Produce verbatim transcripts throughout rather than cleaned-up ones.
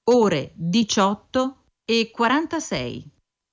ore diciotto e quarantasei.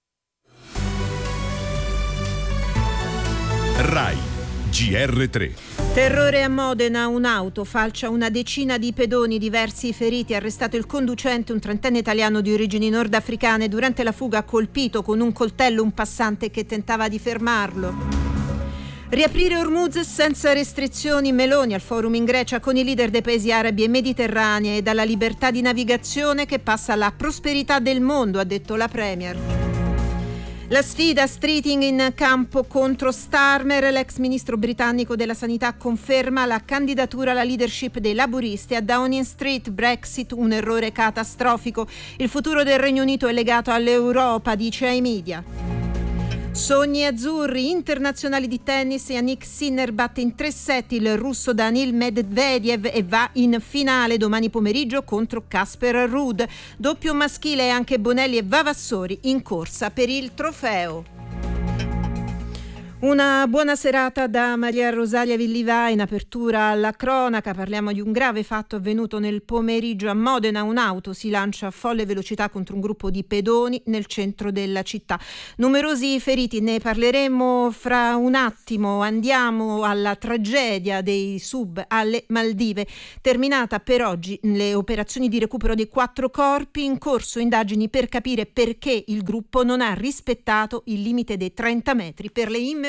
Rai G R tre. Terrore a Modena, un'auto falcia una decina di pedoni, diversi feriti, arrestato il conducente, un trentenne italiano di origini nordafricane. Durante la fuga ha colpito con un coltello un passante che tentava di fermarlo. Riaprire Hormuz senza restrizioni, Meloni al forum in Grecia con i leader dei paesi arabi e mediterranei, e dalla libertà di navigazione che passa alla prosperità del mondo, ha detto la Premier. La sfida Streeting in campo contro Starmer. L'ex ministro britannico della sanità conferma la candidatura alla leadership dei laburisti a Downing Street. Brexit, un errore catastrofico. Il futuro del Regno Unito è legato all'Europa, dice ai media. Sogni azzurri, internazionali di tennis. Yannick Sinner batte in tre set il russo Daniil Medvedev e va in finale domani pomeriggio contro Casper Ruud. Doppio maschile, anche Bonelli e Vavassori in corsa per il trofeo. Una buona serata da Maria Rosalia Villivà. In apertura alla cronaca parliamo di un grave fatto avvenuto nel pomeriggio a Modena. Un'auto si lancia a folle velocità contro un gruppo di pedoni nel centro della città. Numerosi feriti, ne parleremo fra un attimo. Andiamo alla tragedia dei sub alle Maldive. Terminata per oggi le operazioni di recupero dei quattro corpi, in corso indagini per capire perché il gruppo non ha rispettato il limite dei trenta metri per le immersioni.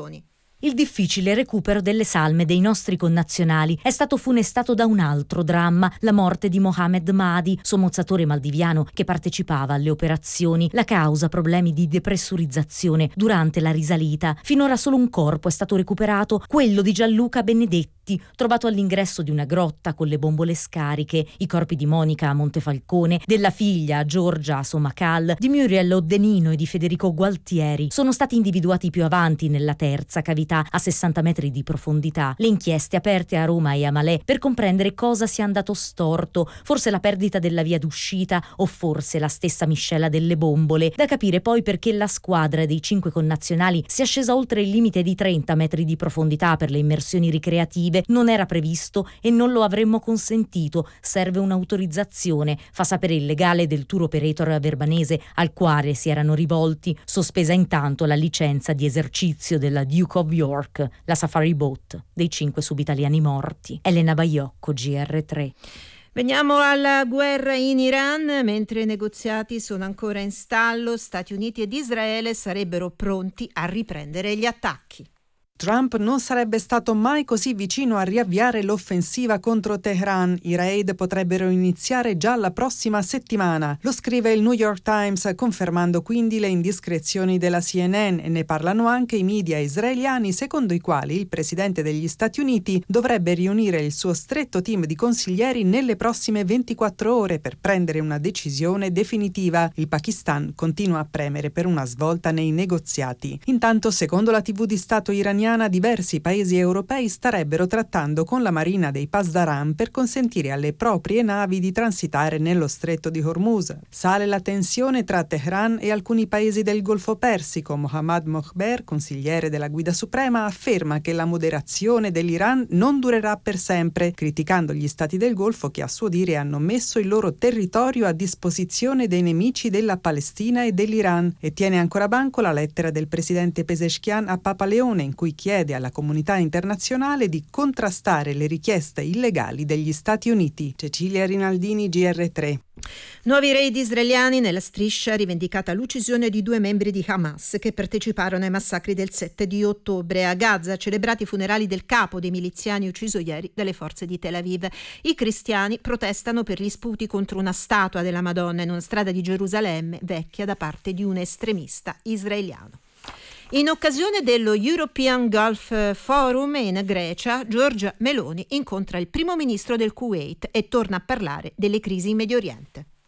Il difficile recupero delle salme dei nostri connazionali è stato funestato da un altro dramma, la morte di Mohamed Mahdi, sommozzatore maldiviano che partecipava alle operazioni. La causa: problemi di depressurizzazione durante la risalita. Finora solo un corpo è stato recuperato, quello di Gianluca Benedetti, trovato all'ingresso di una grotta con le bombole scariche. I corpi di Monica a Montefalcone, della figlia Giorgia a Somacal, di Muriel Oddenino e di Federico Gualtieri sono stati individuati più avanti nella terza cavità a sessanta metri di profondità. Le inchieste aperte a Roma e a Malé per comprendere cosa sia andato storto, forse la perdita della via d'uscita o forse la stessa miscela delle bombole. Da capire poi perché la squadra dei cinque connazionali sia scesa oltre il limite di trenta metri di profondità per le immersioni ricreative. Non era previsto e non lo avremmo consentito. Serve un'autorizzazione, fa sapere il legale del tour operator verbanese al quale si erano rivolti. Sospesa intanto la licenza di esercizio della Duke of York, la safari boat dei cinque subitaliani morti. Elena Baiocco, G R tre. Veniamo alla guerra in Iran. Mentre i negoziati sono ancora in stallo, Stati Uniti ed Israele sarebbero pronti a riprendere gli attacchi. Trump non sarebbe stato mai così vicino a riavviare l'offensiva contro Teheran. I raid potrebbero iniziare già la prossima settimana. Lo scrive il New York Times, confermando quindi le indiscrezioni della C N N, e ne parlano anche i media israeliani, secondo i quali il presidente degli Stati Uniti dovrebbe riunire il suo stretto team di consiglieri nelle prossime ventiquattro ore per prendere una decisione definitiva. Il Pakistan continua a premere per una svolta nei negoziati. Intanto, secondo la tivù di Stato iraniana, diversi paesi europei starebbero trattando con la marina dei Pasdaran per consentire alle proprie navi di transitare nello stretto di Hormuz. Sale la tensione tra Teheran e alcuni paesi del Golfo Persico. Mohammad Mokhber, consigliere della Guida Suprema, afferma che la moderazione dell'Iran non durerà per sempre, criticando gli stati del Golfo che a suo dire hanno messo il loro territorio a disposizione dei nemici della Palestina e dell'Iran, e tiene ancora banco la lettera del presidente Pezeshkian a Papa Leone in cui chiede alla comunità internazionale di contrastare le richieste illegali degli Stati Uniti. Cecilia Rinaldini, G R tre. Nuovi raid israeliani nella striscia, rivendicata l'uccisione di due membri di Hamas che parteciparono ai massacri del sette di ottobre. A Gaza, celebrati i funerali del capo dei miliziani ucciso ieri dalle forze di Tel Aviv. I cristiani protestano per gli sputi contro una statua della Madonna in una strada di Gerusalemme vecchia da parte di un estremista israeliano. In occasione dello European Gulf Forum in Grecia, Giorgia Meloni incontra il primo ministro del Kuwait e torna a parlare delle crisi in Medio Oriente.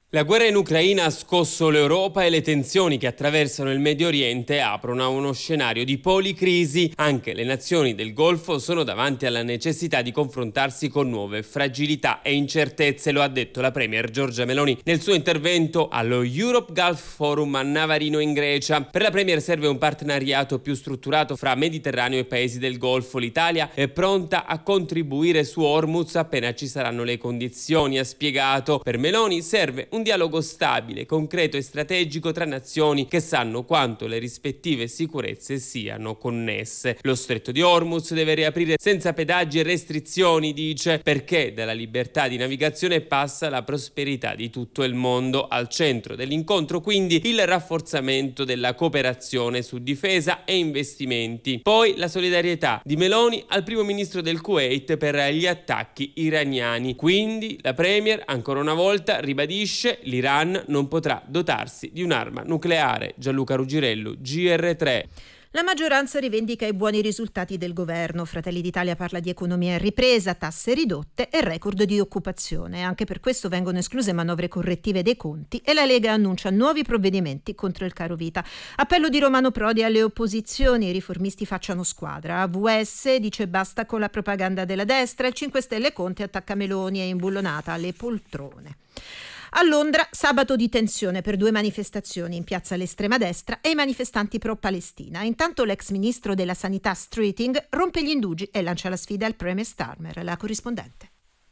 La guerra in Ucraina ha scosso l'Europa e le tensioni che attraversano il Medio Oriente aprono a uno scenario di policrisi. Anche le nazioni del Golfo sono davanti alla necessità di confrontarsi con nuove fragilità e incertezze, lo ha detto la premier Giorgia Meloni nel suo intervento allo Europe Gulf Forum a Navarino in Grecia. Per la premier serve un partenariato più strutturato fra Mediterraneo e paesi del Golfo. L'Italia è pronta a contribuire su Hormuz appena ci saranno le condizioni, ha spiegato. Per Meloni serve un Un dialogo stabile, concreto e strategico tra nazioni che sanno quanto le rispettive sicurezze siano connesse. Lo stretto di Hormuz deve riaprire senza pedaggi e restrizioni, dice, perché dalla libertà di navigazione passa la prosperità di tutto il mondo. Al centro dell'incontro quindi il rafforzamento della cooperazione su difesa e investimenti. Poi la solidarietà di Meloni al primo ministro del Kuwait per gli attacchi iraniani. Quindi la premier ancora una volta ribadisce: l'Iran non potrà dotarsi di un'arma nucleare. Gianluca Rugirello, G R tre. La maggioranza rivendica i buoni risultati del governo. Fratelli d'Italia parla di economia in ripresa, tasse ridotte e record di occupazione. Anche per questo vengono escluse manovre correttive dei conti e la Lega annuncia nuovi provvedimenti contro il caro vita. Appello di Romano Prodi alle opposizioni: i riformisti facciano squadra. A V S dice basta con la propaganda della destra, il cinque Stelle Conte attacca Meloni e imbullonata alle poltrone. A Londra, sabato di tensione per due manifestazioni, in piazza l'estrema destra e i manifestanti pro-Palestina. Intanto l'ex ministro della Sanità Streeting rompe gli indugi e lancia la sfida al premier Starmer, la corrispondente.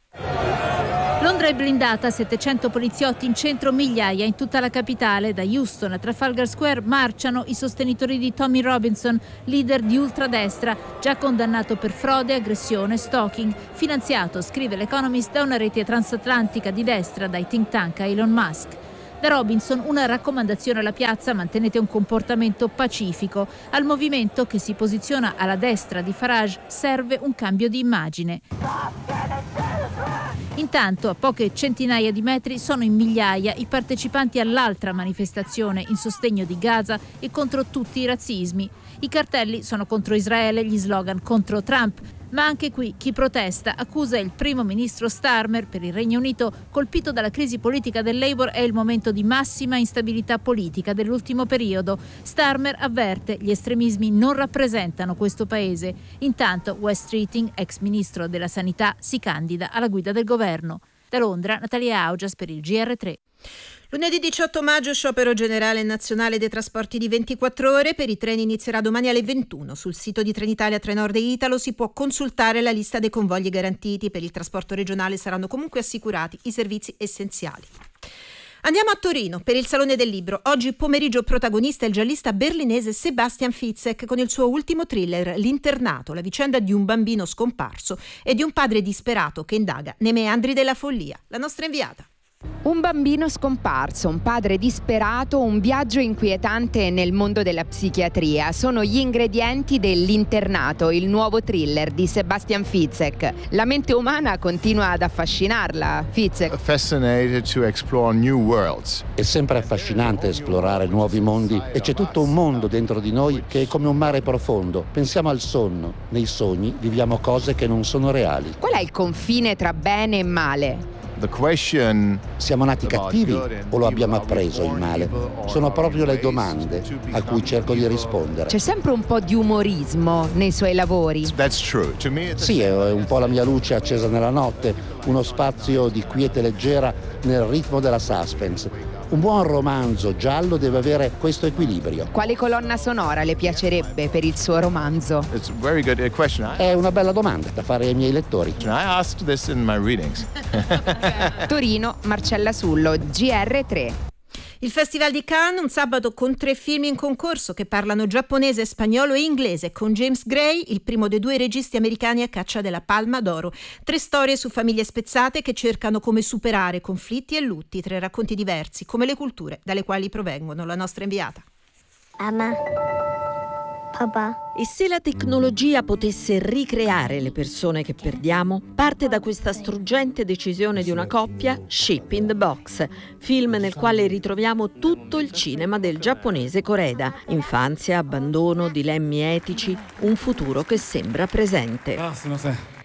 Londra è blindata, settecento poliziotti in centro, migliaia in tutta la capitale. Da Houston a Trafalgar Square marciano i sostenitori di Tommy Robinson, leader di ultradestra, già condannato per frode, aggressione, stalking, finanziato, scrive l'Economist, da una rete transatlantica di destra, dai think tank a Elon Musk. Da Robinson una raccomandazione alla piazza: mantenete un comportamento pacifico. Al movimento, che si posiziona alla destra di Farage, serve un cambio di immagine. Intanto, a poche centinaia di metri, sono in migliaia i partecipanti all'altra manifestazione in sostegno di Gaza e contro tutti i razzismi. I cartelli sono contro Israele, gli slogan contro Trump. Ma anche qui chi protesta accusa il primo ministro Starmer. Per il Regno Unito, colpito dalla crisi politica del Labour, è il momento di massima instabilità politica dell'ultimo periodo. Starmer avverte: gli estremismi non rappresentano questo paese. Intanto Wes Streeting, ex ministro della Sanità, si candida alla guida del governo. Da Londra, Natalia Augias per il G R tre. Lunedì diciotto maggio, sciopero generale nazionale dei trasporti di ventiquattro ore. Per i treni inizierà domani alle ventuno. Sul sito di Trenitalia, Trenord e Italo si può consultare la lista dei convogli garantiti. Per il trasporto regionale saranno comunque assicurati i servizi essenziali. Andiamo a Torino per il Salone del Libro. Oggi pomeriggio protagonista il giallista berlinese Sebastian Fitzek con il suo ultimo thriller L'internato, la vicenda di un bambino scomparso e di un padre disperato che indaga nei meandri della follia. La nostra inviata. Un bambino scomparso, un padre disperato, un viaggio inquietante nel mondo della psichiatria. Sono gli ingredienti dell'Internato, il nuovo thriller di Sebastian Fitzek. La mente umana continua ad affascinarla, Fitzek. Fascinated to explore new worlds. È sempre affascinante esplorare nuovi mondi e c'è tutto un mondo dentro di noi che è come un mare profondo. Pensiamo al sonno. Nei sogni viviamo cose che non sono reali. Qual è il confine tra bene e male? The question... Siamo nati cattivi o lo abbiamo appreso il male? Sono proprio le domande a cui cerco di rispondere. C'è sempre un po' di umorismo nei suoi lavori. That's true. To me it's... Sì, è un po' la mia luce accesa nella notte, uno spazio di quiete leggera nel ritmo della suspense. Un buon romanzo giallo deve avere questo equilibrio. Quale colonna sonora le piacerebbe per il suo romanzo? It's a very good question. È una bella domanda da fare ai miei lettori. I asked this in my readings. Torino, Marcella Sullo, G R tre. Il Festival di Cannes, un sabato con tre film in concorso che parlano giapponese, spagnolo e inglese, con James Gray, il primo dei due registi americani a caccia della Palma d'Oro. Tre storie su famiglie spezzate che cercano come superare conflitti e lutti, tre racconti diversi, come le culture dalle quali provengono. La nostra inviata. Ama. Papà. E se la tecnologia potesse ricreare le persone che perdiamo? Parte da questa struggente decisione di una coppia, Ship in the Box, film nel quale ritroviamo tutto il cinema del giapponese Koreda. Infanzia, abbandono, dilemmi etici, un futuro che sembra presente.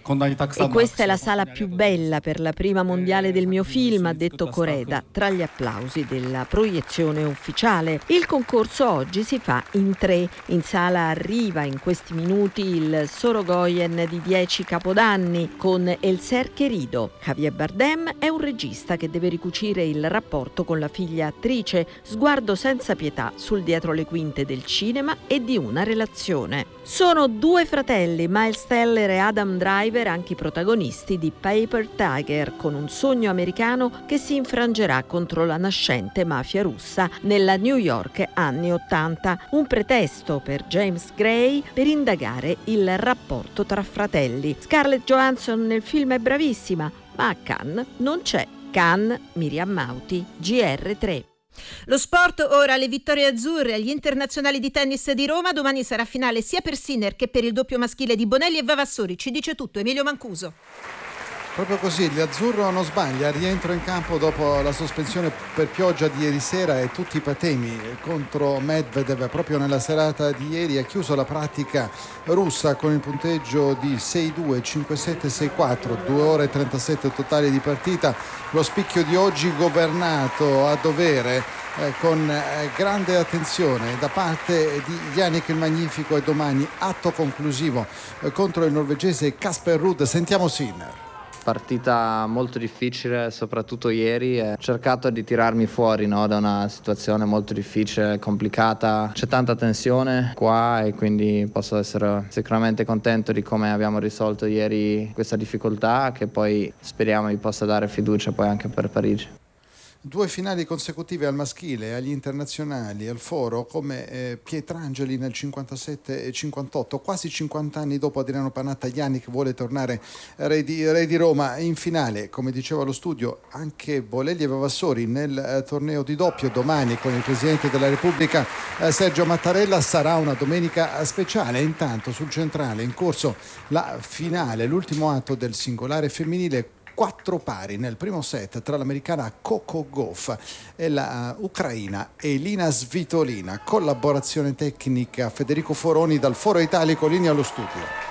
E questa è la sala più bella per la prima mondiale del mio film, ha detto Koreda, tra gli applausi della proiezione ufficiale. Il concorso oggi si fa in tre. In sala arriva in questi minuti il Sorogoyen di dieci Capodanni con Elser Querido. Javier Bardem è un regista che deve ricucire il rapporto con la figlia attrice, sguardo senza pietà sul dietro le quinte del cinema e di una relazione. Sono due fratelli, Miles Teller e Adam Driver, anche i protagonisti di Paper Tiger, con un sogno americano che si infrangerà contro la nascente mafia russa nella New York anni ottanta. Un pretesto per James Gray per indagare il rapporto tra fratelli. Scarlett Johansson nel film è bravissima, ma a Cannes non c'è. Cannes, Miriam Mauti, G R tre. Lo sport, ora le vittorie azzurre agli internazionali di tennis di Roma. Domani sarà finale sia per Sinner che per il doppio maschile di Bonelli e Vavassori. Ci dice tutto Emilio Mancuso. Proprio così, l'azzurro non sbaglia, rientro in campo dopo la sospensione per pioggia di ieri sera e tutti i patemi contro Medvedev. Proprio nella serata di ieri ha chiuso la pratica russa con il punteggio di sei due, cinque sette, sei quattro, due ore e trentasette totali di partita. Lo spicchio di oggi governato a dovere eh, con eh, grande attenzione da parte di Yannick il Magnifico, e domani atto conclusivo eh, contro il norvegese Casper Ruud. Sentiamo Sinner. Partita molto difficile, soprattutto ieri. Ho cercato di tirarmi fuori, no, da una situazione molto difficile, complicata. C'è tanta tensione qua e quindi posso essere sicuramente contento di come abbiamo risolto ieri questa difficoltà, che poi speriamo mi possa dare fiducia poi anche per Parigi. Due finali consecutive al maschile, agli internazionali, al foro, come eh, Pietrangeli nel cinquantasette e cinquantotto. Quasi cinquanta anni dopo Adriano Panatta, Yannick vuole tornare re di, re di Roma. In finale, come diceva lo studio, anche Bolelli e Vavassori nel eh, torneo di doppio. Domani con il Presidente della Repubblica eh, Sergio Mattarella sarà una domenica speciale. Intanto sul centrale in corso la finale, l'ultimo atto del singolare femminile. Quattro pari nel primo set tra l'americana Coco Gauff e la ucraina Elina Svitolina. Collaborazione tecnica Federico Foroni dal Foro Italico, linea allo studio.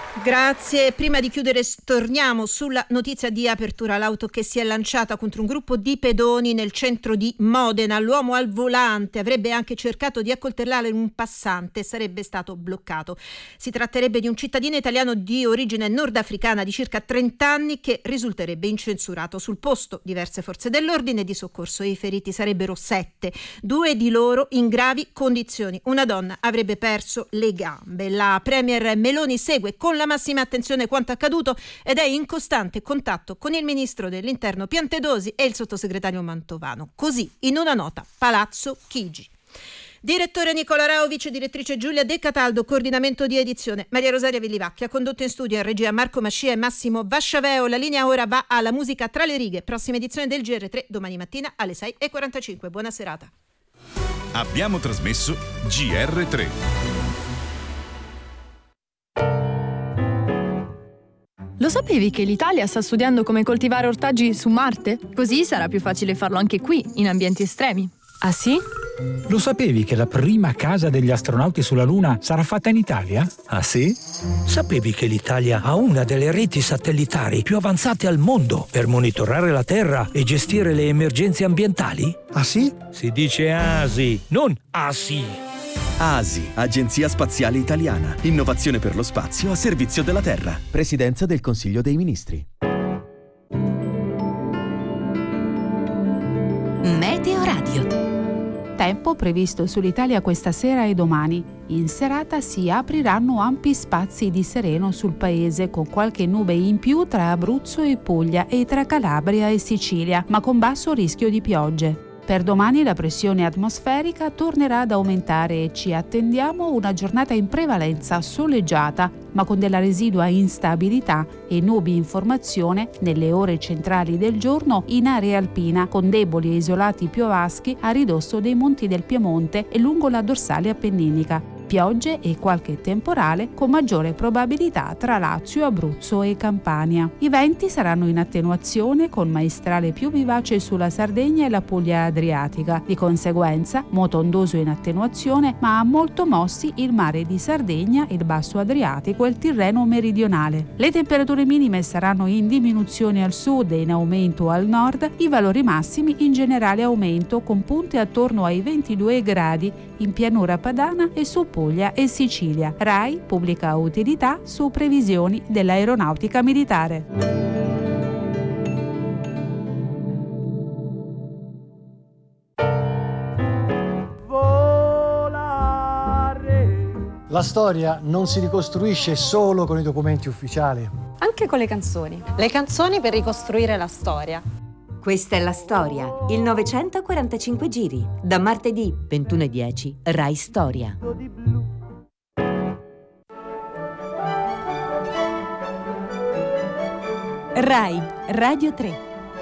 Grazie. Prima di chiudere torniamo sulla notizia di apertura. L'auto che si è lanciata contro un gruppo di pedoni nel centro di Modena. L'uomo al volante avrebbe anche cercato di accoltellare un passante, sarebbe stato bloccato. Si tratterebbe di un cittadino italiano di origine nordafricana di circa trenta anni che risulterebbe incensurato. Sul posto diverse forze dell'ordine e di soccorso. I feriti sarebbero sette, due di loro in gravi condizioni. Una donna avrebbe perso le gambe. La premier Meloni segue con la massima attenzione quanto accaduto ed è in costante contatto con il ministro dell'Interno Piantedosi e il sottosegretario Mantovano. Così in una nota Palazzo Chigi. Direttore Nicola Rao, vice direttrice Giulia De Cataldo, coordinamento di edizione Maria Rosaria Villivacchia, condotto in studio in regia Marco Mascia e Massimo Vasciaveo. La linea ora va alla musica tra le righe. Prossima edizione del G R tre domani mattina alle sei e quarantacinque. Buona serata. Abbiamo trasmesso G R tre. Lo sapevi che l'Italia sta studiando come coltivare ortaggi su Marte? Così sarà più facile farlo anche qui, in ambienti estremi. Ah sì? Lo sapevi che la prima casa degli astronauti sulla Luna sarà fatta in Italia? Ah sì? Sapevi che l'Italia ha una delle reti satellitari più avanzate al mondo per monitorare la Terra e gestire le emergenze ambientali? Ah sì? Si dice A S I, non A S I. A S I, Agenzia Spaziale Italiana. Innovazione per lo spazio a servizio della Terra. Presidenza del Consiglio dei Ministri. Meteo Radio. Tempo previsto sull'Italia questa sera e domani. In serata si apriranno ampi spazi di sereno sul paese, con qualche nube in più tra Abruzzo e Puglia e tra Calabria e Sicilia, ma con basso rischio di piogge. Per domani la pressione atmosferica tornerà ad aumentare e ci attendiamo una giornata in prevalenza soleggiata, ma con della residua instabilità e nubi in formazione nelle ore centrali del giorno in area alpina, con deboli e isolati piovaschi a ridosso dei monti del Piemonte e lungo la dorsale appenninica. piogge e qualche temporale con maggiore probabilità tra Lazio, Abruzzo e Campania. I venti saranno in attenuazione con maestrale più vivace sulla Sardegna e la Puglia adriatica. Di conseguenza, moto ondoso in attenuazione, ma molto mossi il mare di Sardegna, il basso Adriatico e il Tirreno meridionale. Le temperature minime saranno in diminuzione al sud e in aumento al nord, i valori massimi in generale aumento con punte attorno ai ventidue gradi in pianura padana e su Puglia e Sicilia. RAI pubblica utilità su previsioni dell'aeronautica militare. La storia non si ricostruisce solo con i documenti ufficiali. Anche con le canzoni. Le canzoni per ricostruire la storia. Questa è la storia, il novecentoquarantacinque giri, da martedì ventuno e dieci, Rai Storia. Rai Radio tre.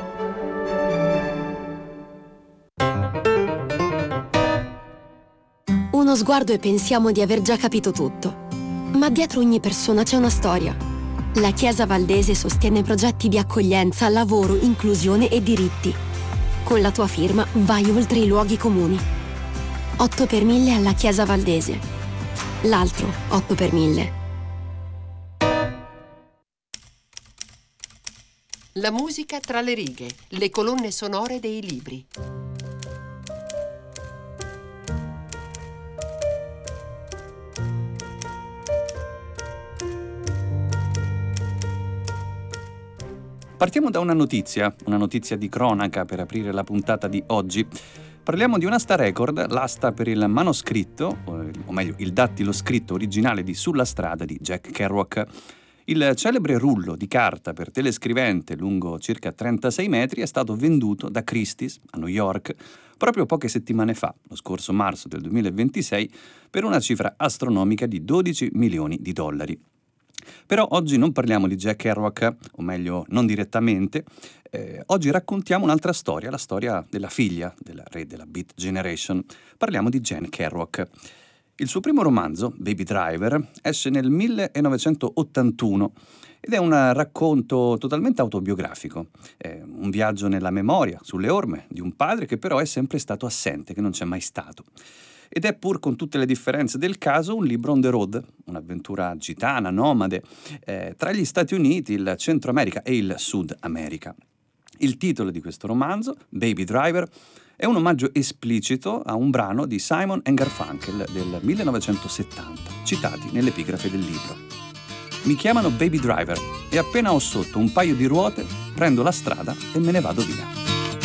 Uno sguardo e pensiamo di aver già capito tutto. Ma dietro ogni persona c'è una storia. La Chiesa Valdese sostiene progetti di accoglienza, lavoro, inclusione e diritti. Con la tua firma vai oltre i luoghi comuni. otto per mille alla Chiesa Valdese. L'altro otto per mille. La musica tra le righe, le colonne sonore dei libri. Partiamo da una notizia, una notizia di cronaca per aprire la puntata di oggi. Parliamo di un'asta record, l'asta per il manoscritto, o meglio il dattilo scritto originale di Sulla strada di Jack Kerouac. Il celebre rullo di carta per telescrivente lungo circa trentasei metri è stato venduto da Christie's a New York proprio poche settimane fa, lo scorso marzo del duemilaventisei, per una cifra astronomica di dodici milioni di dollari. Però oggi non parliamo di Jack Kerouac, o meglio non direttamente, eh, oggi raccontiamo un'altra storia, la storia della figlia del re della Beat Generation. Parliamo di Jane Kerouac. Il suo primo romanzo, Baby Driver, esce nel millenovecentottantuno ed è un racconto totalmente autobiografico, è un viaggio nella memoria, sulle orme di un padre che però è sempre stato assente, che non c'è mai stato. Ed è, pur con tutte le differenze del caso, un libro on the road, un'avventura gitana, nomade, eh, tra gli Stati Uniti, il Centro America e il Sud America. Il titolo di questo romanzo, Baby Driver, è un omaggio esplicito a un brano di Simon and Garfunkel del millenovecentosettanta, citati nell'epigrafe del libro. Mi chiamano Baby Driver e appena ho sotto un paio di ruote prendo la strada e me ne vado via.